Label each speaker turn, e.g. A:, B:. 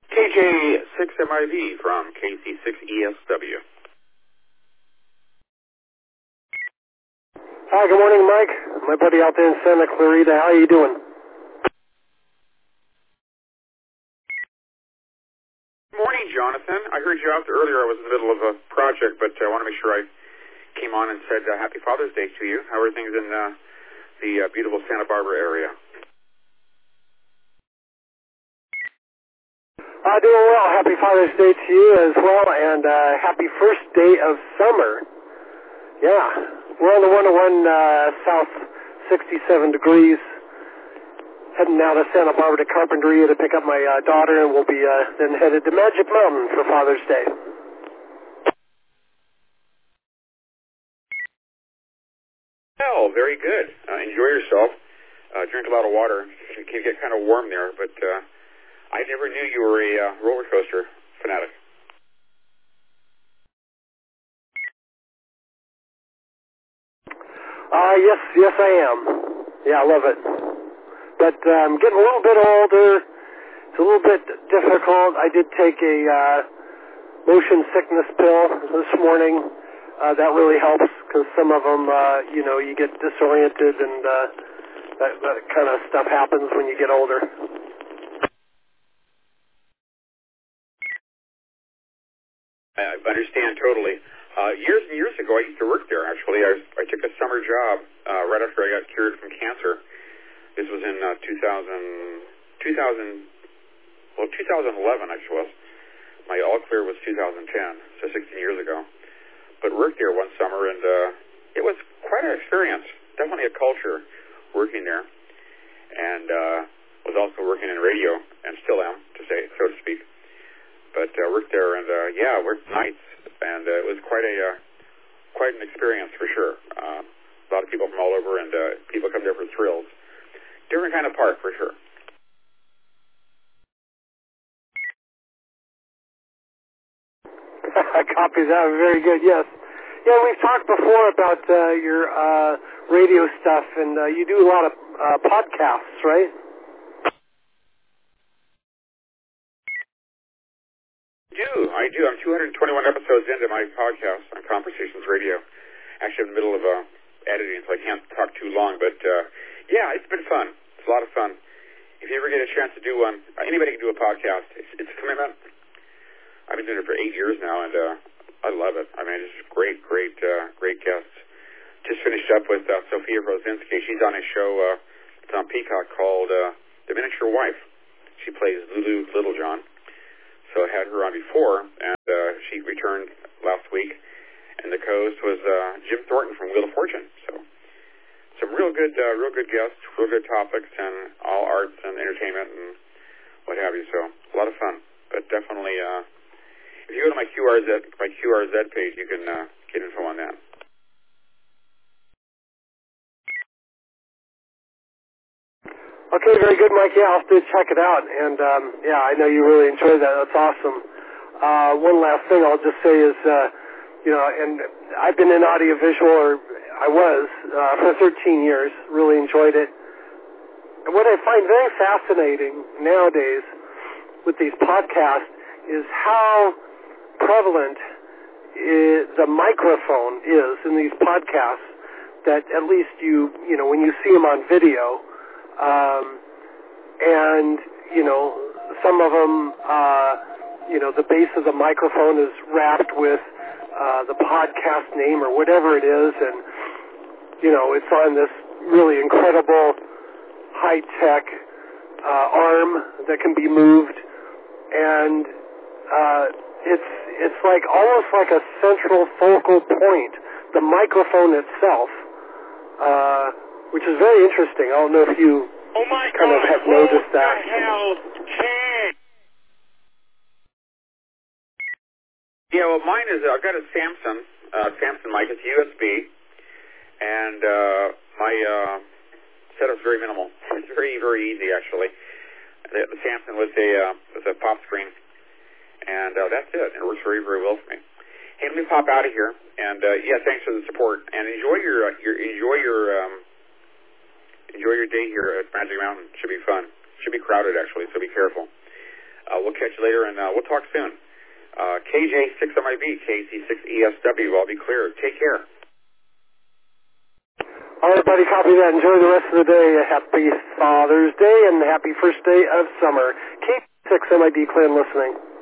A: KJ6MIV from KC6ESW.
B: Hi, good morning, Mike. My buddy out there in Santa Clarita. How are you doing?
A: Morning, Jonathan. I heard you out earlier. I was in the middle of a project, but I want to make sure I came on and said Happy Father's Day to you. How are things in the beautiful Santa Barbara area?
B: Doing well. Happy Father's Day to you as well, and happy first day of summer. Yeah. We're on the 101 south, 67 degrees, heading out of Santa Barbara to Carpinteria to pick up my daughter, and we'll be then headed to Magic Mountain for Father's Day.
A: Well, very good. Enjoy yourself. Drink a lot of water. It can get kind of warm there, but I never knew you were a roller coaster fanatic.
B: Yes, I am. Yeah, I love it. But I'm getting a little bit older. It's a little bit difficult. I did take a motion sickness pill this morning. That really helps because some of them, you get disoriented and that kind of stuff happens when you get older.
A: I understand totally. Years and years ago, I used to work there, actually. I took a summer job right after I got cured from cancer. This was in 2011, actually was. My all clear was 2010, so 16 years ago. But worked there one summer, and it was quite an experience. Definitely a culture working there. And was also working in radio, and still am, so to speak. But worked there, and worked nights, and it was quite an experience for sure. A lot of people from all over, and people come there for thrills. Different kind of park for sure.
B: Copy that. Very good. Yes. Yeah, we've talked before about your radio stuff, and you do a lot of podcasts, right?
A: I do. I'm 221 episodes into my podcast on Conversations Radio. Actually, in the middle of editing, so I can't talk too long. But it's been fun. It's a lot of fun. If you ever get a chance to do one, anybody can do a podcast. It's a commitment. I've been doing it for 8 years now, and I love it. I mean, it's great guests. Just finished up with Sophia Rosinski. She's on a show. It's on Peacock called The Miniature Wife. She plays Lulu Littlejohn. So I had her on before, and she returned last week. And the co-host was Jim Thornton from Wheel of Fortune. So some real good guests, real good topics, and all arts and entertainment and what have you. So a lot of fun. But definitely, if you go to my QRZ page, you can get info on that.
B: Okay, very good, Mike. Yeah, I'll have to check it out. And, I know you really enjoyed that. That's awesome. One last thing I'll just say is, and I've been in audiovisual, or I was, for 13 years, really enjoyed it. And what I find very fascinating nowadays with these podcasts is how prevalent the microphone is in these podcasts, that at least when you see them on video, and some of them, the base of the microphone is wrapped with the podcast name or whatever it is, and it's on this really incredible high-tech arm that can be moved, and it's like almost like a central focal point, the microphone itself, which is very interesting. I don't know if you kind of have noticed that.
A: Yeah, well, mine is, I've got a Samsung mic. It's USB, and my setup's very minimal. It's very, very easy, actually. The Samsung was a pop screen, and that's it. It works very, very well for me. Hey, let me pop out of here, and thanks for the support, and enjoy your day here at Magic Mountain. Should be fun. Should be crowded, actually, so be careful. We'll catch you later, and we'll talk soon. KJ6MIB, KC6ESW, I'll be clear. Take care.
B: All right, buddy, copy that. Enjoy the rest of the day. Happy Father's Day and happy first day of summer. Keep KC6MIB clan listening.